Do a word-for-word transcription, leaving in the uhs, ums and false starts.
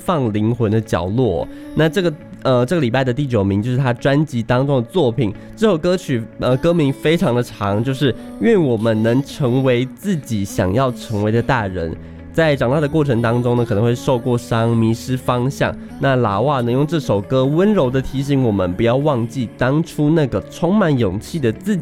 放灵魂的角落。那这个呃这个礼拜的第九名就是他专辑当中的作品，这首歌曲呃歌名非常的长，就是愿我们能成为自己想要成为的大人。在长大的过程当中呢，可能会受过伤，迷失方向。那拉瓦能用这首歌温柔的提醒我们，不要忘记当初那个充满勇气的自